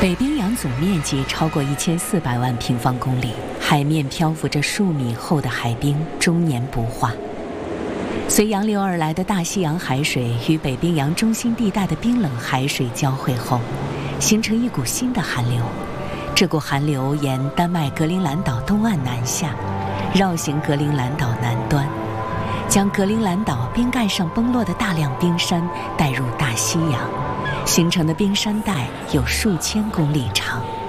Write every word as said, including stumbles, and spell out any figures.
北冰洋总面积超过一千四百万平方公里，海面漂浮着数米厚的海冰，终年不化。随洋流而来的大西洋海水与北冰洋中心地带的冰冷海水交汇后，形成一股新的寒流。这股寒流沿丹麦格陵兰岛东岸南下，绕行格陵兰岛南端，将格陵兰岛冰盖上崩落的大量冰山带入大西洋，形成的冰山带有数千公里长。